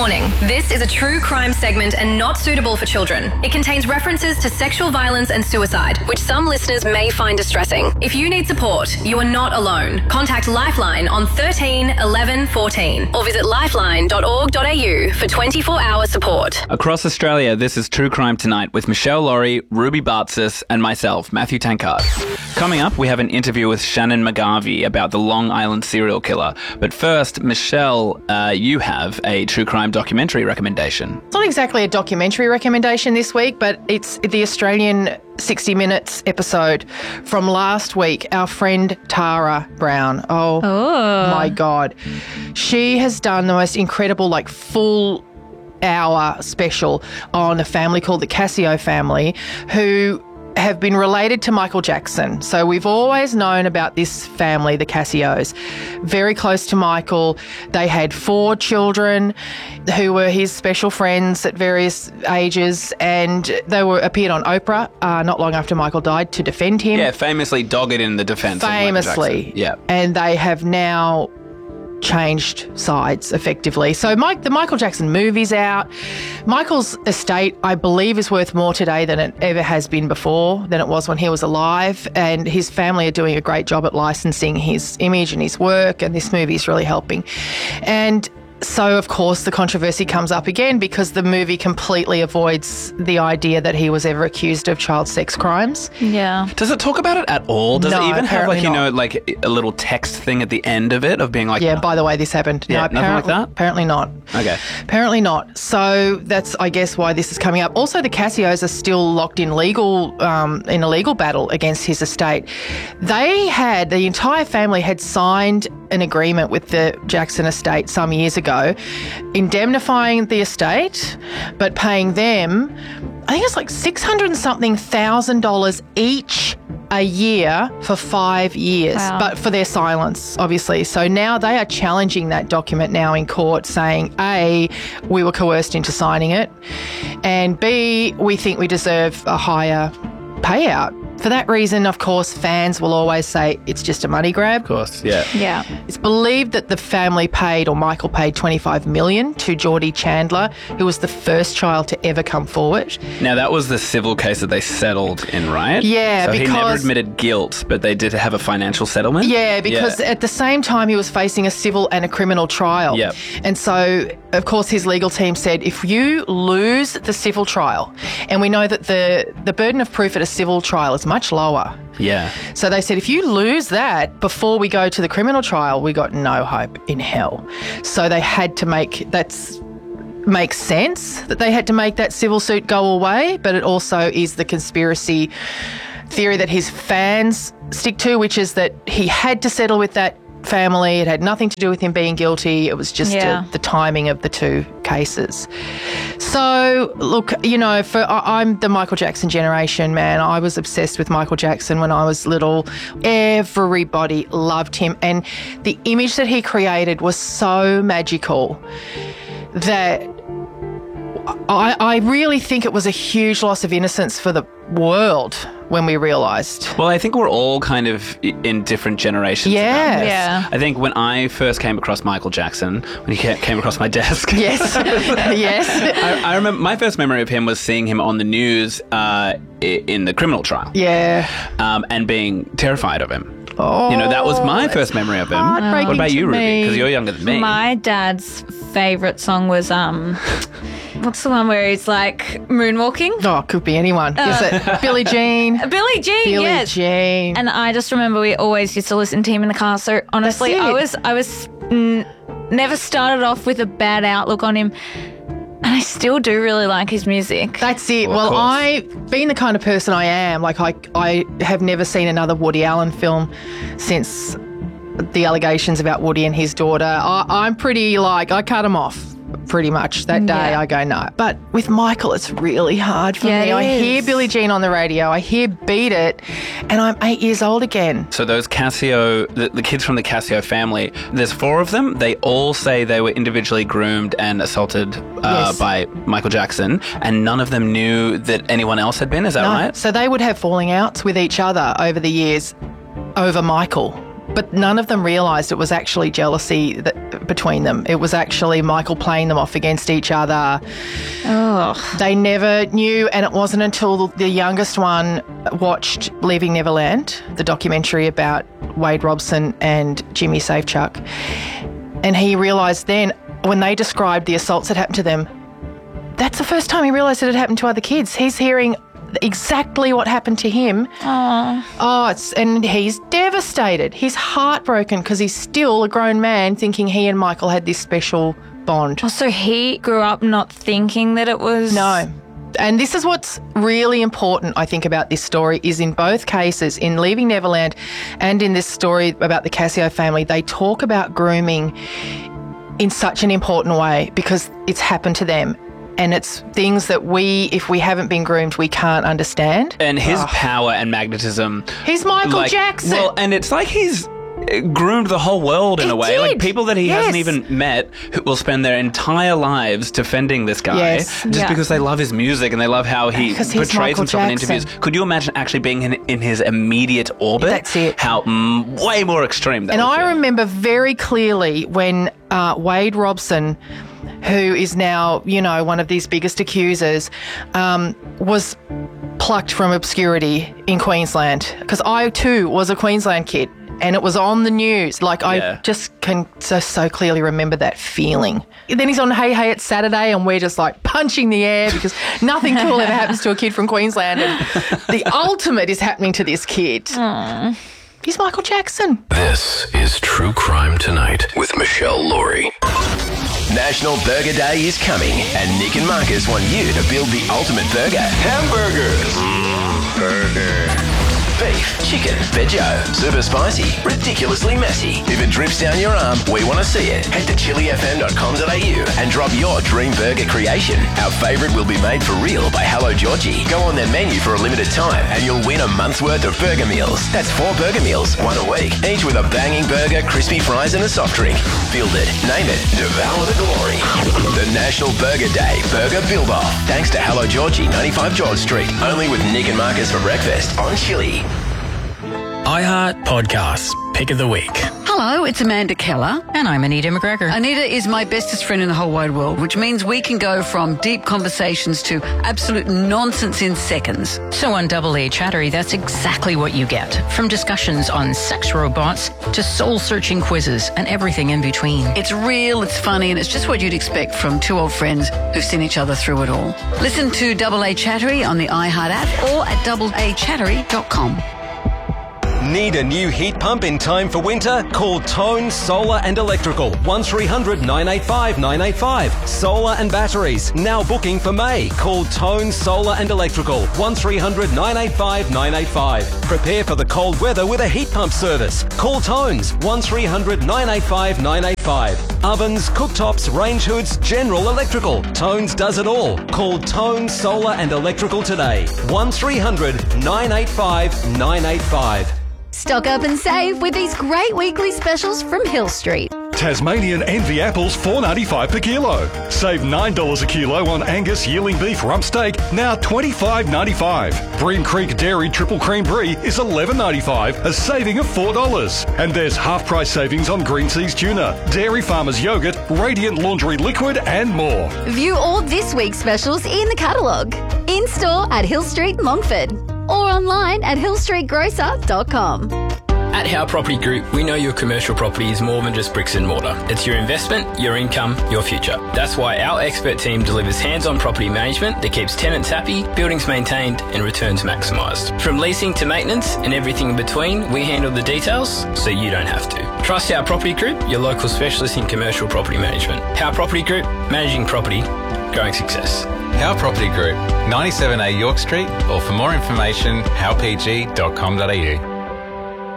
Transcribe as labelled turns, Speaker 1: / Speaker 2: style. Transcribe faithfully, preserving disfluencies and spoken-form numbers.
Speaker 1: Warning, this is a true crime segment and not suitable for children. It contains references to sexual violence and suicide, which some listeners may find distressing. If you need support, you are not alone. Contact Lifeline on thirteen eleven fourteen or visit lifeline dot org dot a u for twenty-four hour support.
Speaker 2: Across Australia, this is True Crime Tonight with Michelle Laurie, Ruby Bartzis and myself, Matthew Tankard. Coming up, we have an interview with Shannon McGarvey about the Long Island serial killer. But first, Michelle, uh, you have a true crime documentary recommendation.
Speaker 3: It's not exactly a documentary recommendation this week, but it's the Australian sixty minutes episode from last week. Our friend Tara Brown. Oh,
Speaker 4: oh.
Speaker 3: my God. She has done the most incredible, like, full hour special on a family called the Cascio family, who have been related to Michael Jackson. So we've always known about this family, the Cassios, very close to Michael. They had four children who were his special friends at various ages, and they were appeared on Oprah uh, not long after Michael died to defend him.
Speaker 2: Yeah, famously dogged in the defence
Speaker 3: Famously.
Speaker 2: of Michael Jackson. Yeah.
Speaker 3: And they have now changed sides effectively. So Mike, the Michael Jackson movie's out. Michael's estate, I believe, is worth more today than it ever has been before, than it was when he was alive. And his family are doing a great job at licensing his image and his work, and this movie is really helping. And so, of course, the controversy comes up again because the movie completely avoids the idea that he was ever accused of child sex crimes.
Speaker 4: Yeah.
Speaker 2: Does it talk about it at all? Does
Speaker 3: No,
Speaker 2: it even have, like, you
Speaker 3: apparently
Speaker 2: know, like a little text thing at the end of it of being like,
Speaker 3: Yeah, by the way, this happened.
Speaker 2: Yeah,
Speaker 3: no,
Speaker 2: nothing like
Speaker 3: apparently,
Speaker 2: that?
Speaker 3: apparently not.
Speaker 2: Okay.
Speaker 3: Apparently not. So that's, I guess, why this is coming up. Also, the Cassios are still locked in legal, um, in a legal battle against his estate. They had, the entire family had signed an agreement with the Jackson estate some years ago, indemnifying the estate, but paying them, I think it's like six hundred and something thousand dollars each a year for five years,
Speaker 4: Wow.
Speaker 3: but for their silence, obviously. So now they are challenging that document now in court, saying, A, we were coerced into signing it, and B, we think we deserve a higher payout. For that reason, of course, fans will always say it's just a money grab.
Speaker 2: Of course, yeah.
Speaker 4: Yeah.
Speaker 3: It's believed that the family paid, or Michael paid, twenty-five million dollars to Geordie Chandler, who was the first child to ever come forward.
Speaker 2: Now, that was the civil case that they settled in, right?
Speaker 3: Yeah,
Speaker 2: so he never
Speaker 3: because-
Speaker 2: admitted guilt, but they did have a financial settlement?
Speaker 3: Yeah, because
Speaker 2: Yeah.
Speaker 3: at the same time he was facing a civil and a criminal trial.
Speaker 2: Yep.
Speaker 3: And so, of course, his legal team said, if you lose the civil trial, and we know that the, the burden of proof at a civil trial is much lower.
Speaker 2: Yeah.
Speaker 3: So they said, if you lose that before we go to the criminal trial, we got no hope in hell. So they had to make, that's makes sense that they had to make that civil suit go away, but it also is the conspiracy theory that his fans stick to, which is that he had to settle with that family. It had nothing to do with him being guilty. It was just
Speaker 4: Yeah.
Speaker 3: a, the timing of the two cases. So, look, you know, for I, I'm the Michael Jackson generation, man. I was obsessed with Michael Jackson when I was little. Everybody loved him. And the image that he created was so magical that I, I really think it was a huge loss of innocence for the world when we realised.
Speaker 2: Well, I think we're all kind of i- in different generations.
Speaker 3: Yeah.
Speaker 2: around this.
Speaker 4: Yeah.
Speaker 2: I think when I first came across Michael Jackson, when he ca- came across my desk.
Speaker 3: Yes, yes.
Speaker 2: I, I remember my first memory of him was seeing him on the news uh, i- in the criminal trial.
Speaker 3: Yeah.
Speaker 2: Um, and being terrified of him.
Speaker 3: Oh,
Speaker 2: You know, that was my first memory of him.
Speaker 3: heartbreaking
Speaker 2: What about you,
Speaker 3: to
Speaker 2: Ruby?
Speaker 3: me.
Speaker 2: Because you're younger than me.
Speaker 4: My dad's favourite song was, um, what's the one where he's like moonwalking?
Speaker 3: Oh, it could be anyone. Is it Billie Jean?
Speaker 4: Billie Jean,
Speaker 3: Billie
Speaker 4: yes.
Speaker 3: Jean.
Speaker 4: And I just remember we always used to listen to him in the car. So honestly,
Speaker 3: That's it.
Speaker 4: I was I was mm, never started off with a bad outlook on him, and I still do really like his music.
Speaker 3: That's it.
Speaker 2: Well, of
Speaker 3: Well,
Speaker 2: course.
Speaker 3: I, being the kind of person I am, like I, I have never seen another Woody Allen film since the allegations about Woody and his daughter. I, I'm pretty like, I cut him off pretty much that day.
Speaker 4: Yeah.
Speaker 3: I go, no. But with Michael, it's really hard for
Speaker 4: Yeah,
Speaker 3: me.
Speaker 4: it
Speaker 3: I
Speaker 4: is.
Speaker 3: hear Billie Jean on the radio. I hear Beat It, and I'm eight years old again.
Speaker 2: So those Casio, the, the kids from the Casio family, there's four of them. They all say they were individually groomed and assaulted uh,
Speaker 3: Yes.
Speaker 2: by Michael Jackson, and none of them knew that anyone else had been. Is that
Speaker 3: No.
Speaker 2: right?
Speaker 3: So they would have falling outs with each other over the years over Michael. but none of them realised it was actually jealousy that, between them. It was actually Michael playing them off against each other.
Speaker 4: Oh.
Speaker 3: They never knew, and it wasn't until the youngest one watched Leaving Neverland, the documentary about Wade Robson and Jimmy Safechuck, and he realised then, when they described the assaults that happened to them, that's the first time he realised it had happened to other kids. He's hearing exactly what happened to him.
Speaker 4: Aww.
Speaker 3: Oh, it's, and he's devastated. He's heartbroken because he's still a grown man thinking he and Michael had this special bond.
Speaker 4: Also, he grew up not thinking that it was...
Speaker 3: No. And this is what's really important, I think, about this story is in both cases, in Leaving Neverland and in this story about the Cascio family, they talk about grooming in such an important way because it's happened to them. And it's things that we, if we haven't been groomed, we can't understand.
Speaker 2: And his
Speaker 3: Oh.
Speaker 2: power and magnetism.
Speaker 3: He's Michael
Speaker 2: like,
Speaker 3: Jackson.
Speaker 2: Well, and it's like he's groomed the whole world in
Speaker 3: He
Speaker 2: a way.
Speaker 3: did.
Speaker 2: Like people that he
Speaker 3: Yes.
Speaker 2: hasn't even met who will spend their entire lives defending this guy
Speaker 3: Yes.
Speaker 2: just
Speaker 4: Yeah.
Speaker 2: because they love his music and they love how he
Speaker 3: 'Cause he's
Speaker 2: portrays
Speaker 3: Michael
Speaker 2: himself in
Speaker 3: Jackson.
Speaker 2: interviews. Could you imagine actually being in, in his immediate orbit?
Speaker 3: That's it.
Speaker 2: How mm, way more extreme that
Speaker 3: And
Speaker 2: would
Speaker 3: I
Speaker 2: be.
Speaker 3: remember very clearly when uh, Wade Robson, who is now, you know, one of these biggest accusers, um, was plucked from obscurity in Queensland. Because I, too, was a Queensland kid. And it was on the news. Like, I
Speaker 2: Yeah.
Speaker 3: just can so, so clearly remember that feeling. Then he's on Hey Hey It's Saturday and we're just like punching the air because nothing cool ever happens to a kid from Queensland. And the ultimate is happening to this kid.
Speaker 4: Aww.
Speaker 3: He's Michael Jackson.
Speaker 5: This is True Crime Tonight with Michelle Laurie. National Burger Day is coming, and Nick and Marcus want you to build the ultimate burger. Hamburgers. Mm, burger. Beef, chicken, veggie, super spicy, ridiculously messy. If it drips down your arm, we want to see it. Head to chili f m dot com dot a u and drop your dream burger creation. Our favourite will be made for real by Hello Georgie. Go on their menu for a limited time and you'll win a month's worth of burger meals. That's four burger meals, one a week, each with a banging burger, crispy fries and a soft drink. Build it, name it, devour the glory. The National Burger Day Burger Build-Off. Thanks to Hello Georgie, ninety-five George Street. Only with Nick and Marcus for breakfast on Chili.
Speaker 6: iHeart Podcasts, Pick of the Week.
Speaker 7: Hello, it's Amanda Keller.
Speaker 8: And I'm Anita McGregor.
Speaker 7: Anita is my bestest friend in the whole wide world, which means we can go from deep conversations to absolute nonsense in seconds.
Speaker 8: So on Double A Chattery, that's exactly what you get. From discussions on sex robots to soul-searching quizzes and everything in between.
Speaker 7: It's real, it's funny, and it's just what you'd expect from two old friends who've seen each other through it all. Listen to Double A Chattery on the iHeart app or at double a chattery dot com.
Speaker 9: Need a new heat pump in time for winter? Call Tone Solar and Electrical. one three hundred nine eight five nine eight five. Solar and batteries. Now booking for May. Call Tone Solar and Electrical. one three hundred nine eight five nine eight five. Prepare for the cold weather with a heat pump service. Call Tones. one three hundred nine eight five nine eight five. Ovens, cooktops, range hoods, general electrical. Tones does it all. Call Tone Solar and Electrical today. one three hundred nine eight five nine eight five.
Speaker 10: Stock up and save with these great weekly specials from Hill Street.
Speaker 11: Tasmanian Envy apples four dollars ninety-five per kilo. Save nine dollars a kilo on Angus yearling beef rump steak, now twenty-five dollars ninety-five. Bream Creek Dairy Triple Cream Brie is eleven dollars ninety-five, a saving of four dollars. And there's half price savings on Green Seas tuna, Dairy Farmers yogurt, Radiant Laundry liquid and more.
Speaker 10: View all this week's specials in the catalogue. In store at Hill Street, Longford. Or online at hill street grocer dot com.
Speaker 6: At Howe Property Group, we know your commercial property is more than just bricks and mortar. It's your investment, your income, your future. That's why our expert team delivers hands-on property management that keeps tenants happy, buildings maintained and returns maximised. From leasing to maintenance and everything in between, we handle the details so you don't have to. Trust Howe Property Group, your local specialist in commercial property management. Howe Property Group, managing property, growing success.
Speaker 12: Howe Property Group, ninety-seven A York Street, or for more information, howe p g dot com dot a u.